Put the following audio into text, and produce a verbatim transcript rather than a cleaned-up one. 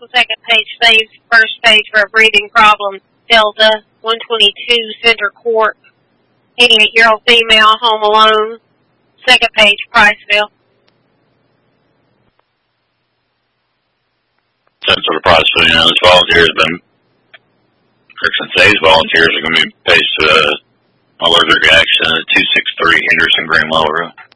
the second page saves. First page for a breathing problem. Delta, one twenty-two, Center Court, eighty-eight-year-old female, home alone. Second page, Priceville. Since the Priceville, you know, this volunteer has been, or since these volunteers are going to be placed to uh, allergic reaction at two sixty-three Henderson Greenwell Road.